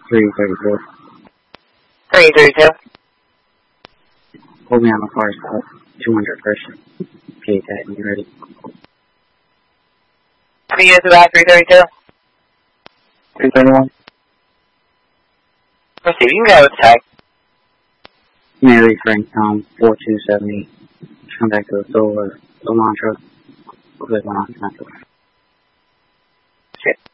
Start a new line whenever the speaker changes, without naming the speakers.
332.
332.
Hold me on the car stop. 200 first. Okay, that, you ready?
How many is about 332?
331.
Let's see, you can go with tag.
Mary Frank Tom 4278. Come back to the store. The lawn truck. Good one.
Shit.